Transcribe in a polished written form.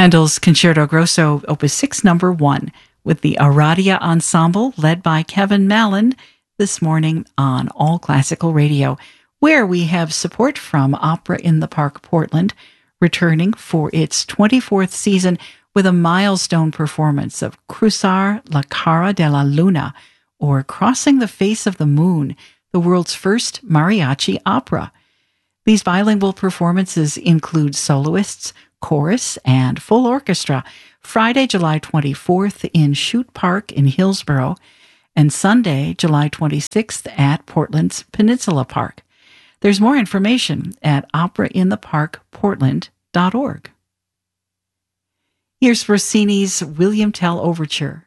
Handel's Concerto Grosso, Opus 6, Number 1, with the Aradia Ensemble, led by Kevin Mallon, this morning on All Classical Radio, where we have support from Opera in the Park Portland, returning for its 24th season with a milestone performance of Cruzar la Cara de la Luna, or Crossing the Face of the Moon, the world's first mariachi opera. These bilingual performances include soloists, chorus, and full orchestra, Friday, July 24th in Chute Park in Hillsborough, and Sunday, July 26th at Portland's Peninsula Park. There's more information at operaintheparkportland.org. Here's Rossini's William Tell Overture,